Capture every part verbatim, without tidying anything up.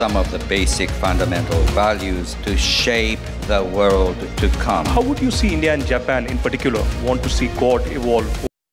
some of the basic fundamental values to shape the world to come. How would you see India and Japan in particular want to see Quad evolve?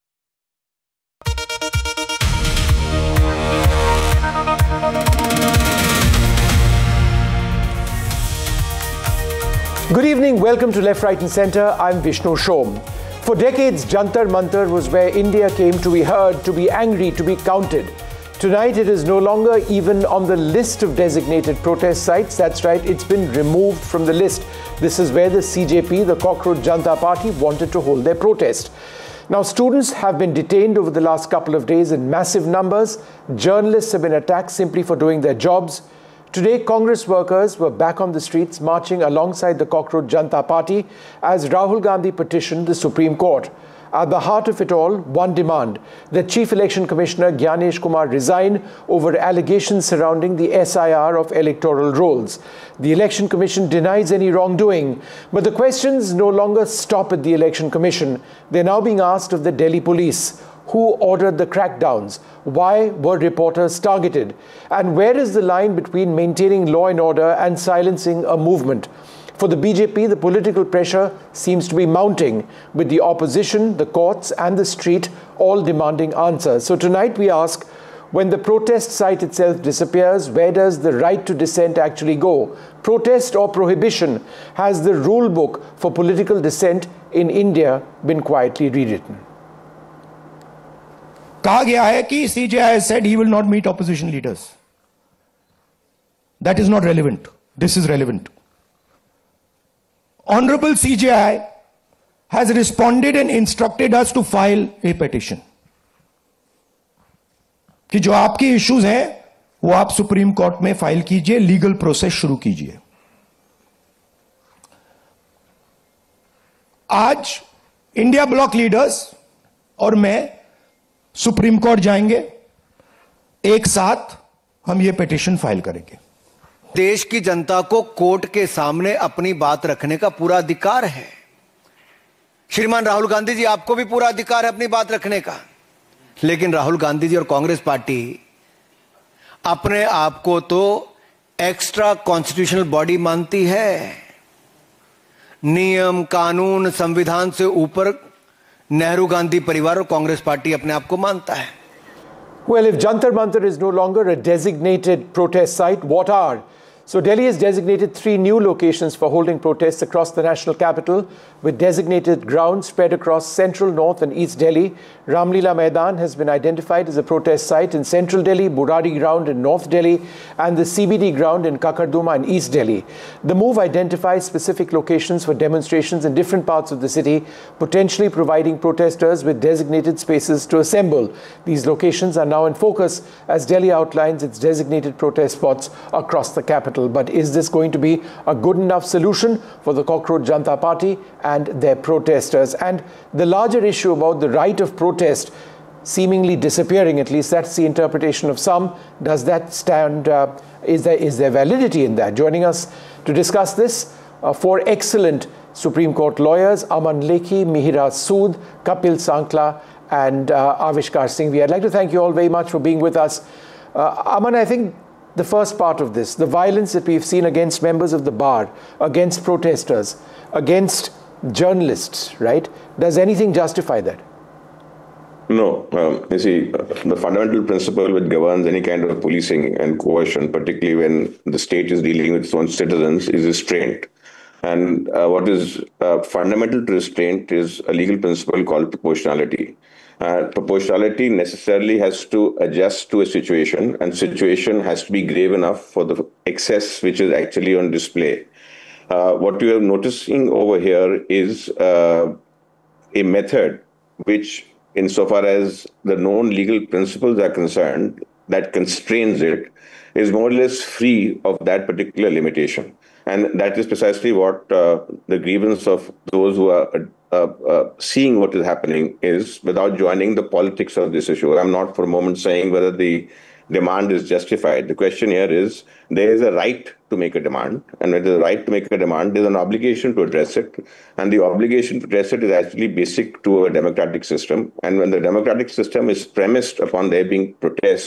Good evening, welcome to Left, Right and Centre. I'm Vishnu Shom. For decades, Jantar Mantar was where India came to be heard, to be angry, to be counted. Tonight, it is no longer even on the list of designated protest sites. That's right, it's been removed from the list. This is where the C J P, the Cockroach Janata Party, wanted to hold their protest. Now, students have been detained over the last couple of days in massive numbers. Journalists have been attacked simply for doing their jobs. Today, Congress workers were back on the streets marching alongside the Cockroach Janata Party as Rahul Gandhi petitioned the Supreme Court. At the heart of it all, one demand: that Chief Election Commissioner Gyanesh Kumar resign over allegations surrounding the S I R of electoral rolls. The Election Commission denies any wrongdoing, but the questions no longer stop at the Election Commission. They're now being asked of the Delhi police. Who ordered the crackdowns? Why were reporters targeted? And where is the line between maintaining law and order and silencing a movement? For the B J P, the political pressure seems to be mounting, with the opposition, the courts and the street all demanding answers. So tonight we ask, when the protest site itself disappears, where does the right to dissent actually go? Protest or prohibition? Has the rule book for political dissent in India been quietly rewritten? कहा गया है कि C J I said he will not meet opposition leaders. That is not relevant. This is relevant. Honorable C J I has responded and instructed us to file a petition. कि जो आपके issues हैं वो आप supreme court में file कीजिए, legal process शुरू कीजिए. आज इंडिया ब्लॉक लीडर्स और मैं सुप्रीम कोर्ट जाएंगे. एक साथ हम ये पिटीशन फाइल करेंगे. देश की जनता को कोर्ट के सामने अपनी बात रखने का पूरा अधिकार है. श्रीमान राहुल गांधी जी, आपको भी पूरा अधिकार है अपनी बात रखने का. लेकिन राहुल गांधी जी और कांग्रेस पार्टी अपने आप को तो एक्स्ट्रा कॉन्स्टिट्यूशनल बॉडी मानती है. नियम, कानून, संविधान से ऊपर नेहरू गांधी परिवार और कांग्रेस पार्टी अपने आप को मानता है. Well, if Jantar Mantar is no longer a designated protest site, what are? So Delhi has designated three new locations for holding protests across the national capital, with designated grounds spread across central, north and east Delhi. Ramlila Maidan has been identified as a protest site in central Delhi, Burari ground in north Delhi, and the C B D ground in Kakarduma in east Delhi. The move identifies specific locations for demonstrations in different parts of the city, potentially providing protesters with designated spaces to assemble. These locations are now in focus as Delhi outlines its designated protest spots across the capital. But is this going to be a good enough solution for the Cockroach Janata Party and their protesters? And the larger issue about the right of protest seemingly disappearing, at least that's the interpretation of some. Does that stand, uh, is, there, is there validity in that? Joining us to discuss this, uh, four excellent Supreme Court lawyers: Aman Lekhi, Mihira Sood, Kapil Sankla and uh, Avishkar Singhvi. I'd like to thank you all very much for being with us. Uh, Aman, I think the first part of this, the violence that we've seen against members of the bar, against protesters, against journalists, right? Does anything justify that? No. Um, you see, uh, the fundamental principle which governs any kind of policing and coercion, particularly when the state is dealing with its own citizens, is restraint. And uh, what is uh, fundamental to restraint is a legal principle called proportionality. Uh, proportionality necessarily has to adjust to a situation, and situation has to be grave enough for the excess which is actually on display. Uh, what we are noticing over here is uh, a method which, insofar as the known legal principles are concerned, that constrains it, is more or less free of that particular limitation. And that is precisely what uh, the grievance of those who are uh, uh, seeing what is happening is, without joining the politics of this issue. I'm not for a moment saying whether the demand is justified. The question here is, there is a right to make a demand, and when there's a right to make a demand, there's an obligation to address it. And the obligation to address it is actually basic to a democratic system. And when the democratic system is premised upon there being protest,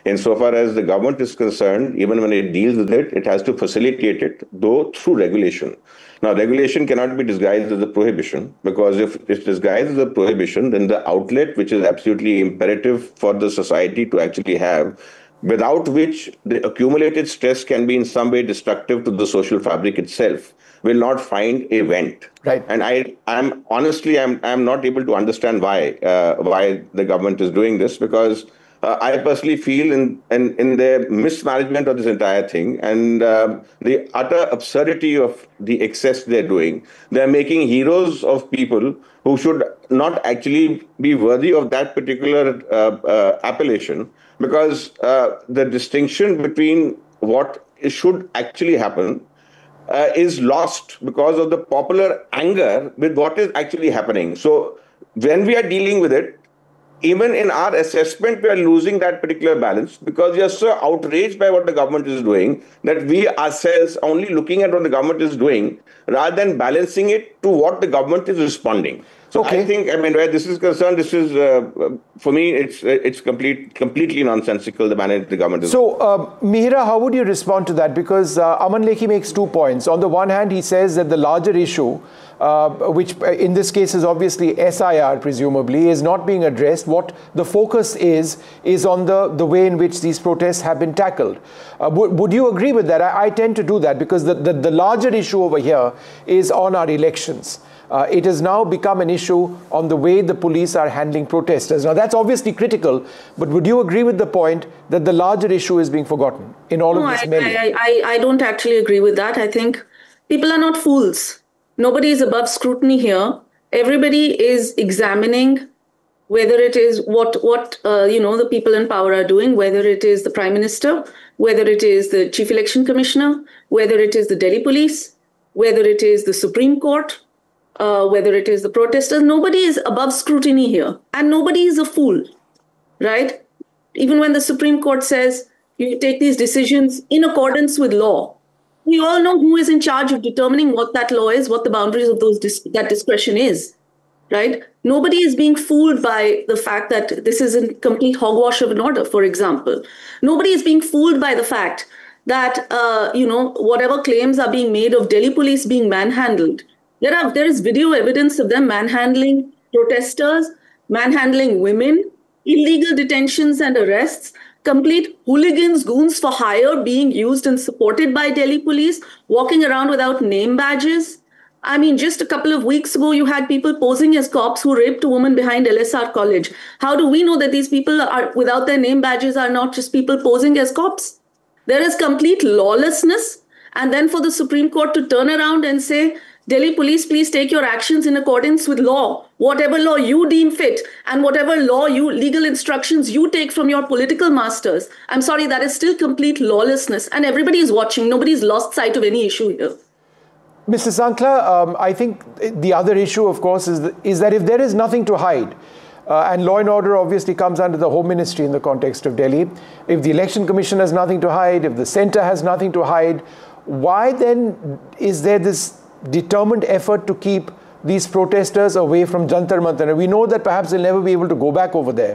Insofar as the government is concerned, even when it deals with it, it has to facilitate it, though through regulation. Now, regulation cannot be disguised as a prohibition, because if it's disguised as a prohibition, then the outlet, which is absolutely imperative for the society to actually have, without which the accumulated stress can be in some way destructive to the social fabric itself, will not find a vent. Right. And I, I'm honestly, I'm, I'm not able to understand why, uh, why the government is doing this, because uh, I personally feel in, in, in their mismanagement of this entire thing and uh, the utter absurdity of the excess they're doing, they're making heroes of people who should not actually be worthy of that particular uh, uh, appellation, because uh, the distinction between what should actually happen Uh, is lost because of the popular anger with what is actually happening. So when we are dealing with it, even in our assessment, we are losing that particular balance because we are so outraged by what the government is doing that we ourselves are only looking at what the government is doing rather than balancing it to what the government is responding. So okay. I think, I mean, where this is concerned, this is, uh, for me, it's it's complete, completely nonsensical, the manner the government is. So, uh, Mihira, how would you respond to that? Because uh, Aman Lekhi makes two points. On the one hand, he says that the larger issue, uh, which in this case is obviously S I R, presumably, is not being addressed. What the focus is, is on the, the way in which these protests have been tackled. Uh, would, would you agree with that? I, I tend to do that because the, the, the larger issue over here is on our elections. Uh, it has now become an issue on the way the police are handling protesters. Now, that's obviously critical, but would you agree with the point that the larger issue is being forgotten in all no, of this? I, I, I, I don't actually agree with that. I think people are not fools. Nobody is above scrutiny here. Everybody is examining whether it is what, what uh, you know, the people in power are doing, whether it is the Prime Minister, whether it is the Chief Election Commissioner, whether it is the Delhi Police, whether it is the Supreme Court, Uh, whether it is the protesters. Nobody is above scrutiny here, and nobody is a fool, right? Even when the Supreme Court says you take these decisions in accordance with law, we all know who is in charge of determining what that law is, what the boundaries of those dis- that discretion is, right? Nobody is being fooled by the fact that this is in complete hogwash of an order, for example. Nobody is being fooled by the fact that, uh, you know, whatever claims are being made of Delhi police being manhandled, There are there is video evidence of them manhandling protesters, manhandling women, illegal detentions and arrests, complete hooligans, goons for hire being used and supported by Delhi police, walking around without name badges. I mean, just a couple of weeks ago, you had people posing as cops who raped a woman behind L S R College. How do we know that these people are without their name badges are not just people posing as cops? There is complete lawlessness. And then for the Supreme Court to turn around and say, Delhi police, please take your actions in accordance with law, whatever law you deem fit, and whatever law you, legal instructions you take from your political masters. I'm sorry, that is still complete lawlessness, and everybody is watching. Nobody's lost sight of any issue here. Mister Sankla, um, I think the other issue, of course, is, the, is that if there is nothing to hide, uh, and law and order obviously comes under the Home Ministry in the context of Delhi, if the Election Commission has nothing to hide, if the centre has nothing to hide, why then is there this determined effort to keep these protesters away from Jantar Mantar? We know that perhaps they'll never be able to go back over there.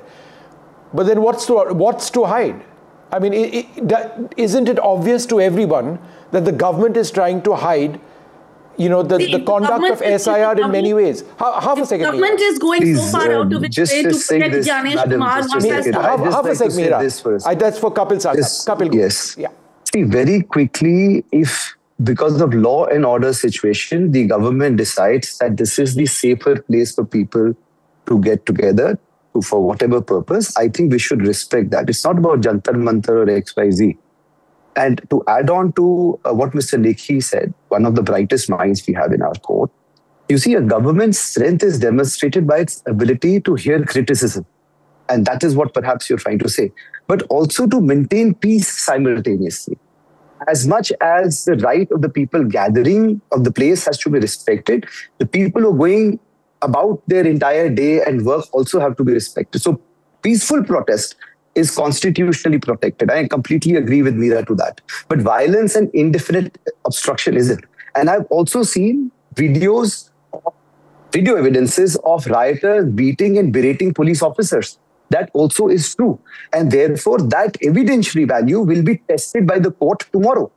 But then what's to, what's to hide? I mean, it, it, isn't it obvious to everyone that the government is trying to hide, you know, the, the, the conduct of S I R in many ways? How, half a second. The government Mira. is going Please, so far out of its way to protect Gyanesh Kumar. Half, half a second, Mira. I, that's for Kapil Sankla. Kapil, yes. Yeah. See, very quickly, if because of law and order situation, the government decides that this is the safer place for people to get together to, for whatever purpose, I think we should respect that. It's not about Jantar Mantar or X Y Z. And to add on to uh, what Mister Lekhi said, one of the brightest minds we have in our court, you see, a government's strength is demonstrated by its ability to hear criticism. And that is what perhaps you're trying to say. But also to maintain peace simultaneously. As much as the right of the people gathering of the place has to be respected, the people who are going about their entire day and work also have to be respected. So peaceful protest is constitutionally protected. I completely agree with Mira to that. But violence and indefinite obstruction isn't. And I've also seen videos, video evidences of rioters beating and berating police officers. that also is true. And therefore, that evidentiary value will be tested by the court tomorrow.